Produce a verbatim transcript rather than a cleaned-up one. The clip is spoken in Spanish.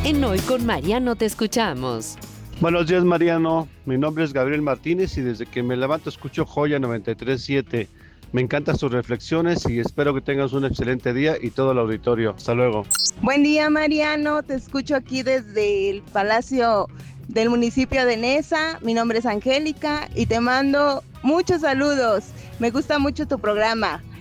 En Hoy con Mariano te escuchamos. Buenos días, Mariano. Mi nombre es Gabriel Martínez y desde que me levanto escucho Joya noventa y tres punto siete. Me encantan sus reflexiones y espero que tengas un excelente día y todo el auditorio. Hasta luego. Buen día, Mariano. Te escucho aquí desde el Palacio del municipio de Neza. Mi nombre es Angélica y te mando muchos saludos. Me gusta mucho tu programa.